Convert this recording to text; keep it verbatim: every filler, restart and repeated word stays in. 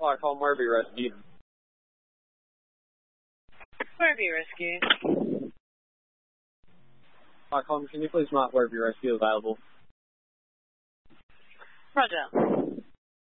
Hi, call Morby Rescue. Morby Rescue. Hi, Colin, can you please mark Morby Rescue available? Roger.